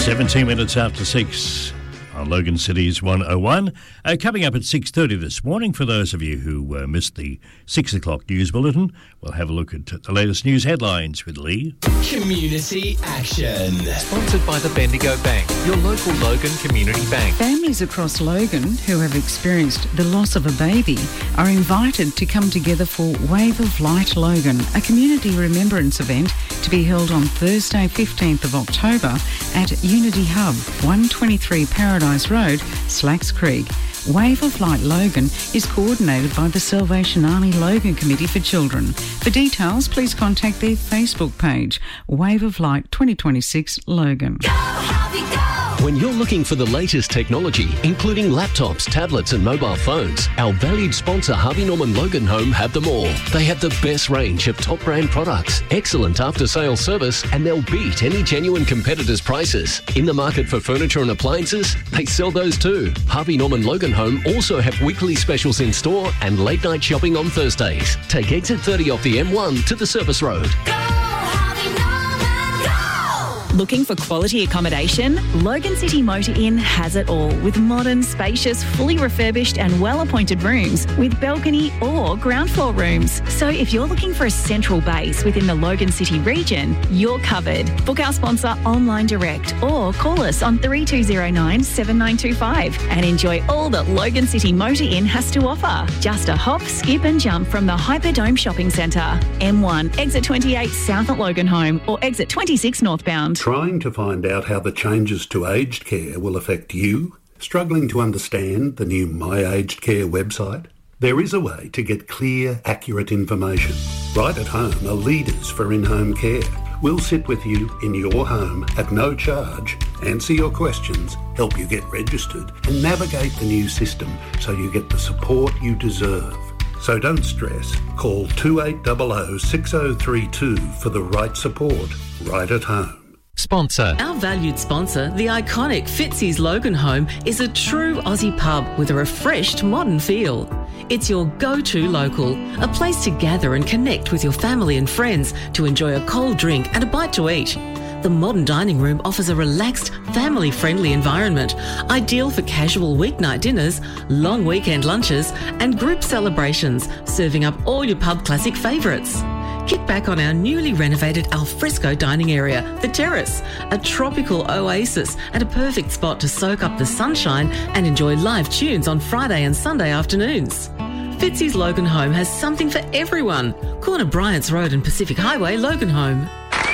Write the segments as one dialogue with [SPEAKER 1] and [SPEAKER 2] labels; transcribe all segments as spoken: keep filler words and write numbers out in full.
[SPEAKER 1] seventeen minutes after six on Logan City's one oh one. Uh, coming up at six thirty this morning, for those of you who uh, missed the six o'clock news bulletin, we'll have a look at the latest news headlines with Lee.
[SPEAKER 2] Community Action.
[SPEAKER 3] Sponsored by the Bendigo Bank, your local Logan Community Bank.
[SPEAKER 4] Families across Logan who have experienced the loss of a baby are invited to come together for Wave of Light Logan, a community remembrance event to be held on Thursday, fifteenth of October at Unity Hub, one twenty-three Paradise Road, Slacks Creek. Wave of Light Logan is coordinated by the Salvation Army Logan Committee for Children. For details, please contact their Facebook page, Wave of Light twenty twenty-six Logan.
[SPEAKER 2] Go, Harvey, go!
[SPEAKER 5] When you're looking for the latest technology, including laptops, tablets and mobile phones, our valued sponsor Harvey Norman Logan Home have them all. They have the best range of top brand products, excellent after-sales service, and they'll beat any genuine competitors' prices. In the market for furniture and appliances, they sell those too. Harvey Norman Logan Home also have weekly specials in store and late night shopping on Thursdays. Take exit thirty off the M one to the Service Road.
[SPEAKER 2] Go, Harvey Norman, go!
[SPEAKER 6] Looking for quality accommodation? Logan City Motor Inn has it all, with modern, spacious, fully refurbished and well-appointed rooms with balcony or ground floor rooms. So if you're looking for a central base within the Logan City region, you're covered. Book our sponsor online direct or call us on three two zero nine, seven nine two five and enjoy all that Logan City Motor Inn has to offer. Just a hop, skip and jump from the Hyperdome Shopping Centre. M one, exit twenty-eight south at Logan Home or exit twenty-six northbound.
[SPEAKER 7] Trying to find out how the changes to aged care will affect you? Struggling to understand the new My Aged Care website? There is a way to get clear, accurate information. Right at Home are leaders for in-home care. We'll sit with you in your home at no charge, answer your questions, help you get registered and navigate the new system so you get the support you deserve. So don't stress. Call two eight zero zero, six zero three two for the right support. Right at Home.
[SPEAKER 3] Sponsor.
[SPEAKER 8] Our valued sponsor, the iconic Fitzy's Logan Home, is a true Aussie pub with a refreshed modern feel. It's your go-to local, a place to gather and connect with your family and friends to enjoy a cold drink and a bite to eat. The modern dining room offers a relaxed, family-friendly environment, ideal for casual weeknight dinners, long weekend lunches and group celebrations, serving up all your pub classic favourites. Kick back on our newly renovated alfresco dining area, The Terrace, a tropical oasis and a perfect spot to soak up the sunshine and enjoy live tunes on Friday and Sunday afternoons. Fitzy's Logan Home has something for everyone. Corner Bryant's Road and Pacific Highway, Logan Home.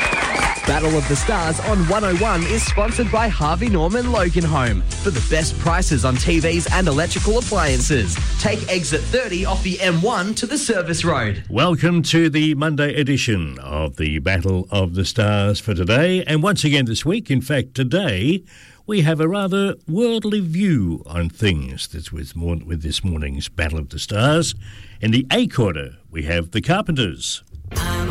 [SPEAKER 9] Battle of the Stars on one oh one is sponsored by Harvey Norman Logan Home. For the best prices on T Vs and electrical appliances, take exit thirty off the M one to the Service Road.
[SPEAKER 1] Welcome to the Monday edition of the Battle of the Stars for today. And once again this week, in fact today, we have a rather worldly view on things. That's with, more, with this morning's Battle of the Stars. In the A quarter, we have the Carpenters.